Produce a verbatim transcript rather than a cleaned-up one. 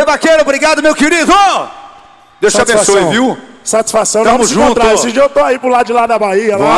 Valeu, Vaqueiro, obrigado, meu querido. Deus te abençoe, viu? Satisfação, Tamo vamos se junto. encontrar. Esse dia eu tô aí pro lado de lá da Bahia. Lá.